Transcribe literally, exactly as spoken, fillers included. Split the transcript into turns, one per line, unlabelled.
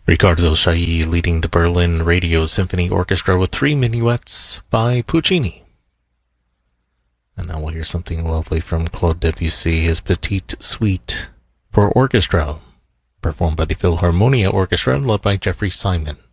Riccardo Chailly leading the Berlin Radio Symphony Orchestra with three minuets by Puccini. And now we'll hear something lovely from Claude Debussy, his Petite Suite for orchestra, performed by the Philharmonia Orchestra, led by Jeffrey Simon.